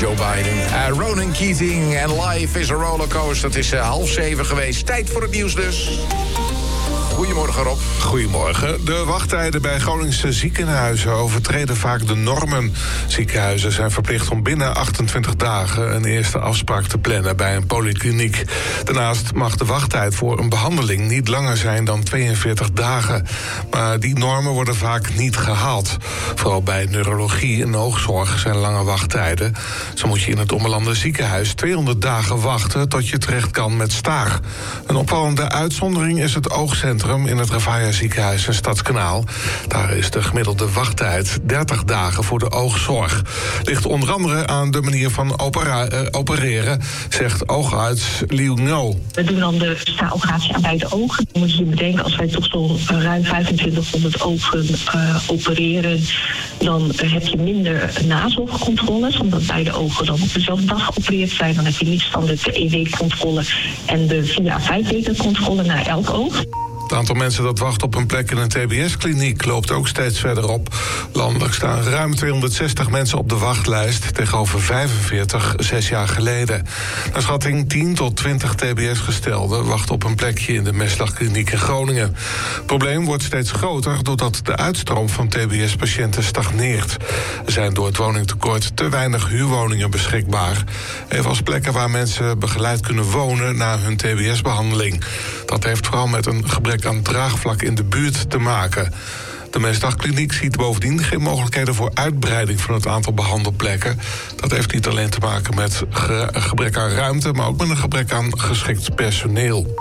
Joe Biden. Ronan Keating en Life is a Rollercoaster. Het is 6:30 geweest. Tijd voor het nieuws dus. Goedemorgen, Rob. Goedemorgen. De wachttijden bij Groningse ziekenhuizen overtreden vaak de normen. Ziekenhuizen zijn verplicht om binnen 28 dagen een eerste afspraak te plannen bij een polykliniek. Daarnaast mag de wachttijd voor een behandeling niet langer zijn dan 42 dagen. Maar die normen worden vaak niet gehaald. Vooral bij neurologie en oogzorg zijn lange wachttijden. Zo moet je in het ommelande ziekenhuis 200 dagen wachten tot je terecht kan met staar. Een opvallende uitzondering is het oogcentrum in het Ravaia ziekenhuis in Stadskanaal. Daar is de gemiddelde wachttijd 30 dagen voor de oogzorg. Ligt onder andere aan de manier van opereren, zegt oogarts Liu No. We doen dan de sta-operatie aan beide ogen. Dan moet je bedenken, als wij toch zo'n ruim 2500 ogen opereren, dan heb je minder nazorgcontroles, omdat beide ogen dan op dezelfde dag geopereerd zijn. Dan heb je niets van de TEW-controle en de 4 à 5 weken controle naar elk oog. Het aantal mensen dat wacht op een plek in een TBS-kliniek loopt ook steeds verder op. Landelijk staan ruim 260 mensen op de wachtlijst, tegenover 45 6 jaar geleden. Naar schatting 10 tot 20 TBS-gestelden wachten op een plekje in de Meslagkliniek in Groningen. Het probleem wordt steeds groter doordat de uitstroom van TBS-patiënten stagneert. Er zijn door het woningtekort te weinig huurwoningen beschikbaar. Evenals plekken waar mensen begeleid kunnen wonen na hun TBS-behandeling. Dat heeft vooral met een gebrek aan draagvlak in de buurt te maken. De Meslagkliniek ziet bovendien geen mogelijkheden voor uitbreiding van het aantal behandelplekken. Dat heeft niet alleen te maken met gebrek aan ruimte, maar ook met een gebrek aan geschikt personeel.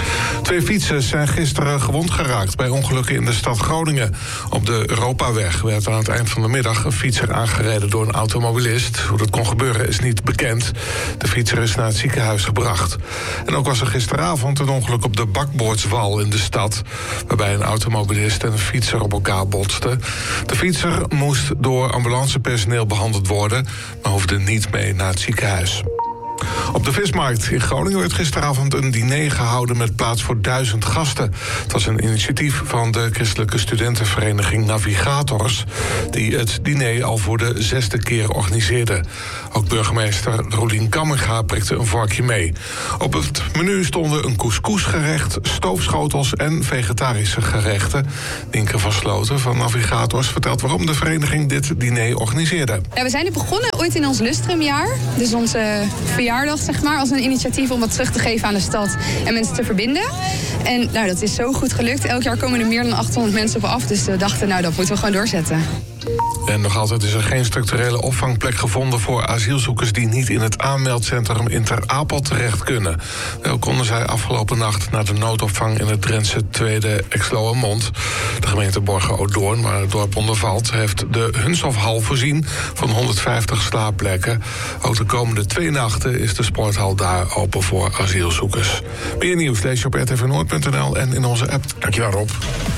2 fietsers zijn gisteren gewond geraakt bij ongelukken in de stad Groningen. Op de Europaweg werd aan het eind van de middag een fietser aangereden door een automobilist. Hoe dat kon gebeuren is niet bekend. De fietser is naar het ziekenhuis gebracht. En ook was er gisteravond een ongeluk op de Bakboordswal in de stad, waarbij een automobilist en een fietser op elkaar botsten. De fietser moest door ambulancepersoneel behandeld worden, maar hoefde niet mee naar het ziekenhuis. Op de Vismarkt in Groningen werd gisteravond een diner gehouden met plaats voor 1000 gasten. Het was een initiatief van de christelijke studentenvereniging Navigators, die het diner al voor de 6e keer organiseerde. Ook burgemeester Rolien Kamminga prikte een vorkje mee. Op het menu stonden een couscousgerecht, stoofschotels en vegetarische gerechten. Nienke van Sloten van Navigators vertelt waarom de vereniging dit diner organiseerde. Ja, we zijn nu begonnen ooit in ons lustrumjaar, dus onze verjaardag, zeg maar, als een initiatief om wat terug te geven aan de stad en mensen te verbinden. En dat is zo goed gelukt. Elk jaar komen er meer dan 800 mensen op af, dus we dachten, dat moeten we gewoon doorzetten. En nog altijd is er geen structurele opvangplek gevonden voor asielzoekers die niet in het aanmeldcentrum in Ter Apel terecht kunnen. Wel konden zij afgelopen nacht naar de noodopvang in het Drentse Tweede Exloërmond. De gemeente Borger-Odoorn, waar het dorp onder valt, heeft de Hunshofhal voorzien van 150 slaapplekken. Ook de komende 2 nachten is de sporthal daar open voor asielzoekers. Meer nieuws lees je op rtvnoord.nl en in onze app. Dankjewel, Rob.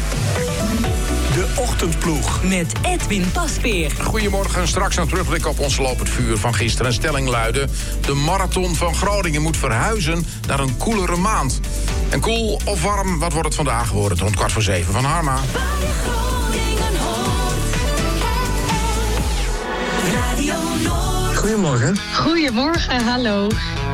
De Ochtendploeg met Edwin Pasveer. Goedemorgen, straks een terugblik op ons lopend vuur van gisteren. Een stelling luidde: de marathon van Groningen moet verhuizen naar een koelere maand. En koel of warm, wat wordt het vandaag? We horen het rond 6:15 van Harma. Goedemorgen. Goedemorgen, hallo.